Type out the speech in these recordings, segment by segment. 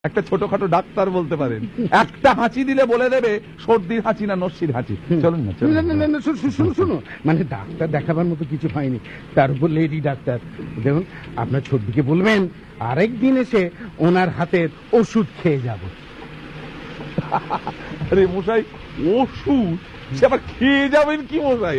একটা ছোটখাটো ডাক্তার বলতে পারেন, একটা হাঁচি দিলে বলে দেবে সর্দির হাঁচি না নস্যির হাঁচি। চলুন না, শুনো, মানে ডাক্তার দেখাবার মতো কিছু হয়নি, তার উপর লেডি ডাক্তার। দেখুন, আপনার ছোটদিকে বলবেন আরেকদিন এসে ওনার হাতের ওষুধ খেয়ে যাব। আরে মশাই, ওষুধ সে আবার খেয়ে যাবেন কি মশাই?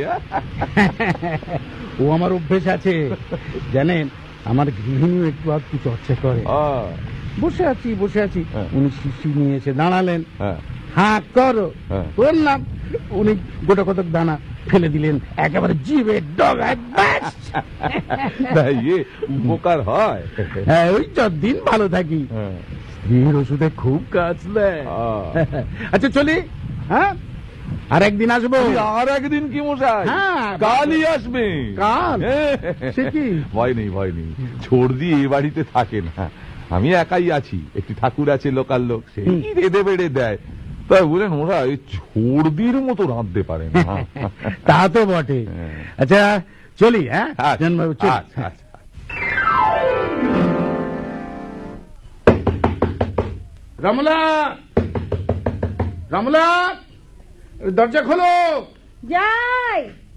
ও আমার অভ্যেস আছে জানেন, আমার গৃহিণীও একটু আধটু চর্চা করে। বসে আছি উনি শিশি নিয়ে এসে দাঁড়ালেন, হ্যাঁ করো, করলাম। উনি গোটা কতক দানা ফেলে দিলেন একেবারে জিভের ডগায়। উপকার হয়। হ্যাঁ, ওই যতদিন ভালো থাকি স্ত্রীর ওষুধে খুব কাজ দেয়। আচ্ছা চলি, হ্যাঁ আর একদিন আসবো। আর একদিন কি মশাই? কালই আসবে। কাল? সে কি? ভয় নেই, ছোড়দি এ বাড়িতে থাকে না, আমি একাই আছি। একটি ঠাকুর আছে লোকাল লোক, সেই রেঁধে বেড়ে দেয়। তাই বলেন মশাই ছোড়দির মতো রাঁধতে পারে না। তা তো বটে। আচ্ছা চলি। হ্যাঁ রমলা, রমলা দরজা খোলো। যাই।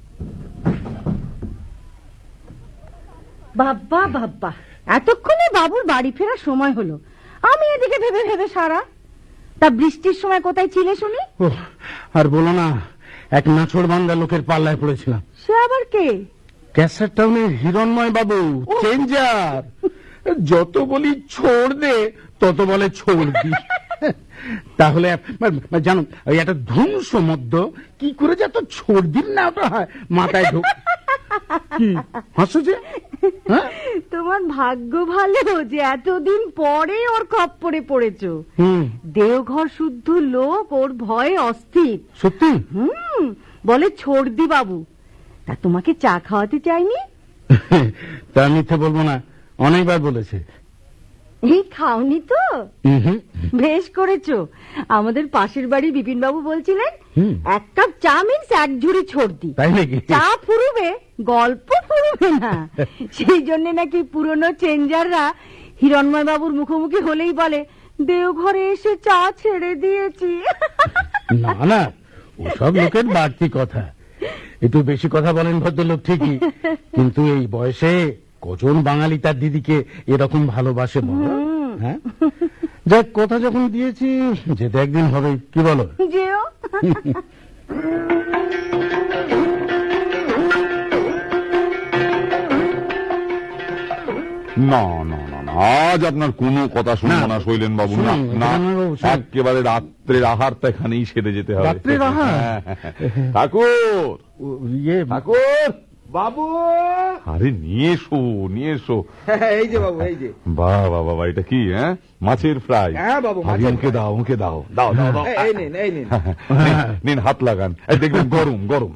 বাব্বা বাব্বা, এতক্ষণে বাবুর বাড়ি ফেরার সময় হলো। আমি এদিকে ভেবে ভেবে সারা। তা বৃষ্টির সময় কোথায় ছিলে শুনি? আর বলো না, এক নাছোড় বাংলা লোকের পাল্লায় পড়েছিলাম। সে আবার কে? ক্যাসার টাউনের হিরণময় বাবু, চেঞ্জার। যত বলি ছোড় দে, তত বলে ছোড় দি। তাহলে জানো, ওই একটা ধ্বংস মধ্য কি করে যে এত ছোড় দিন না ওটা হয় মাথায় ঢোক। কি হাসো যে? তোমার ভাগ্য ভালো যে এতদিন পরে ওর খপ্পরে পড়েছো। দেওঘর শুদ্ধ লোক, ওর ভয়ে অস্থির। সত্যি? বলে ছোড়দি বাবু। তা তোমাকে চা খাওয়াতে চাইনি? তা মিথ্যে বলবো না, অনেকবার বলেছে। এই খাওনি তো? বেশ করেছো। আমাদের পাশের বাড়ি বিপিন বাবু বলছিলেন এক কাপ চা মিন্স এক ঝুড়ি ছোড়দি। তাই নাকি? চা ফুরুবে, গল্প ফুরুবে না। সেই জন্য নাকি পুরনো চেঞ্জাররা হিরণময় বাবুর মুখোমুখি হলেই বলে দেওঘরে এসে চা ছেড়ে দিয়েছি। না না, ওসব লোকের বাড়তি কথা। একটু বেশি কথা বলেন ভদ্রলোক ঠিকই, কিন্তু এই বয়সে কজন বাঙালি তার দিদিকে এরকম ভালোবাসে বলো? হ্যাঁ, যাক, কথা যখন দিয়েছি যেতে একদিন হবে, কি বলো? যেও। না না না, আজ আপনার কোনো কথা শুনবো না শৈলেন বাবু। না, একেবারে রাত্রের আহারটা এখানেই সেরে যেতে হবে। রাত্রের আহার? ঠাকুর, ঠাকুর বাবু, আরে নিয়ে এসো। এই যে বাবু, এই যে। বাবা বাবা, এটা কি? মাছের ফ্রাই? হ্যাঁ বাবু, মুখে দাও, দাও। নিন, হাত লাগান, দেখবেন গরম গরম।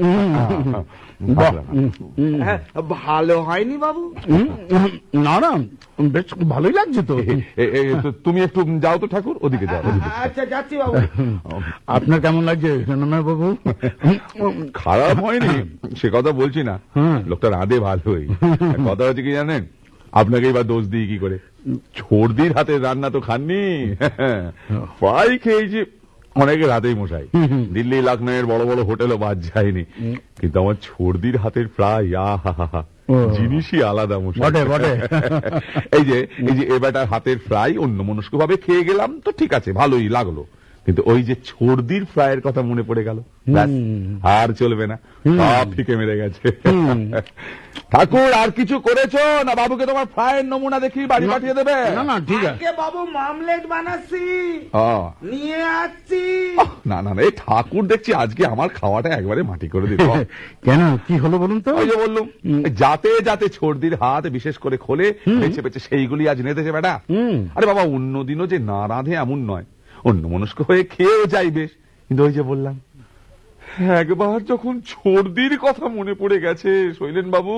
ভালো হয়নি বাবু? না না, বেশ ভালোই লাগছে তো। তুমি একটু যাও তো ঠাকুর, ওদিকে যাও। আচ্ছা যাচ্ছি বাবু। আপনার কেমন লাগছে বাবু? খারাপ হয়নি, সে কথা বলছি না। লোকটা রাঁধে ভালোই। কথা হচ্ছে কি জানেন, আপনাকে এবার দোষ দিই কি করে? ছোড়দির হাতের রান্না তো খাননি, ফ্রাই খেয়েছি অনেকের হাতেই মশাই। দিল্লি লখনৌয়ের বড় বড় হোটেলও বাদ যায়নি, কিন্তু আমার ছোড়দির হাতের ফ্রাই জিনিসই আলাদা মশাই। এই যে এ বেটার হাতের ফ্রাই অন্যমনস্ক ভাবে খেয়ে গেলাম তো ঠিক আছে, ভালোই লাগলো, কিন্তু ওই যে ছোড়দির ফ্রাইয়ের কথা মনে পড়ে গেল, আর চলবে না, সব ফিকে মেরে গেছে। ঠাকুর, আর কিছু করেছো না? বাবুকে তোমার ফ্রাইয়ের নমুনা দেখি বাড়ি পাঠিয়ে দেবে? না ঠিক আছে বাবু, মামলেট বানাচ্ছি, নিয়ে আসছি। না না, এই ঠাকুর দেখছি আজকে আমার খাওয়াটা একবারে মাটি করে দিল। কেন, কি হলো বলুন তো? ওই যে বললুম, যাতে যাতে ছোড়দির হাত বিশেষ করে খোলে বেছে বেছে সেইগুলি আজ নেতেছে বেটা। আরে বাবা, অন্যদিনও যে না রাঁধে এমন নয়, অন্য মনস্ক হয়ে খেয়েও যাই বেশ, কিন্তু ওই যে বললাম, একবার যখন ছোড়দির কথা মনে পড়ে গেছে শৈলেন বাবু,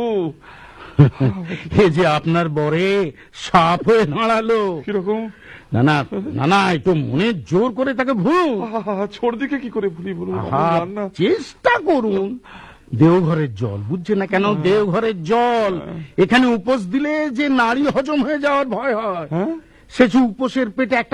এ যে আপনার বরে সাপ হয়ে দাঁড়ালো। কিরকম? না না না না, একটু মনে জোর করে তাকে ভুল। ছোড়দিকে কি করে ভুলি বলুন? চেষ্টা করুন। দেওঘরের জল বুঝছে না কেন? দেওঘরের জল এখানে উপোস দিলে যে নারী হজম হয়ে যাওয়ার ভয় হয়, সেচু উপোসের পেটে